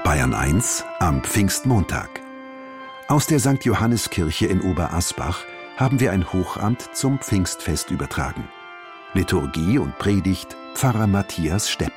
Bayern 1 am Pfingstmontag. Aus der St. Johanniskirche in Oberasbach haben wir ein Hochamt zum Pfingstfest übertragen. Liturgie und Predigt Pfarrer Matthias Stepp.